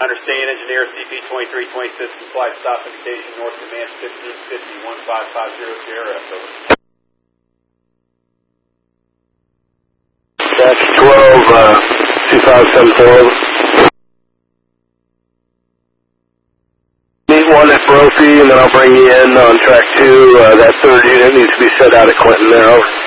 Understand engineer CP2326 flight stop indication North Command 1550-1550 Sierra. Over. That's 12, 2574. Meet one at Brophy, and then I'll bring you in on track 2. That third unit needs to be set out at Clinton there. Over.